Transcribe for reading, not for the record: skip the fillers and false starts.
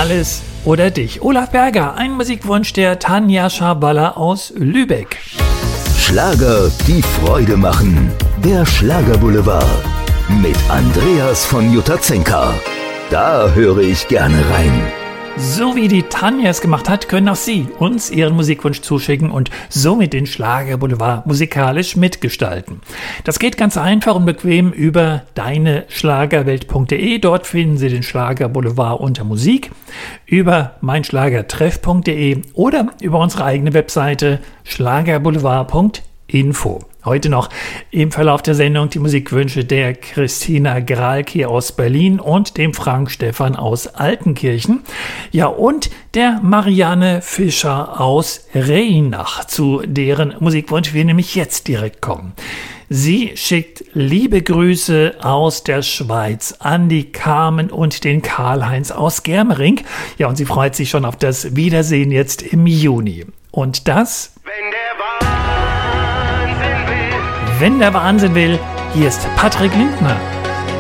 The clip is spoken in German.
Alles oder dich. Olaf Berger, ein Musikwunsch der Tanja Schaballa aus Lübeck. Schlager, die Freude machen. Der Schlagerboulevard. Mit Andreas von Jutazenka. Da höre ich gerne rein. So wie die Tanja es gemacht hat, können auch Sie uns Ihren Musikwunsch zuschicken und somit den Schlagerboulevard musikalisch mitgestalten. Das geht ganz einfach und bequem über deineschlagerwelt.de. Dort finden Sie den Schlagerboulevard unter Musik, über meinschlagertreff.de oder über unsere eigene Webseite schlagerboulevard.info. Heute noch im Verlauf der Sendung die Musikwünsche der Christina Gralke aus Berlin und dem Frank Stephan aus Altenkirchen. Ja, und der Marianne Fischer aus Reinach, zu deren Musikwunsch wir nämlich jetzt direkt kommen. Sie schickt liebe Grüße aus der Schweiz an die Carmen und den Karl-Heinz aus Germering. Ja, und sie freut sich schon auf das Wiedersehen jetzt im Juni. Und das... Wenn der Wahnsinn will, hier ist Patrick Lindner.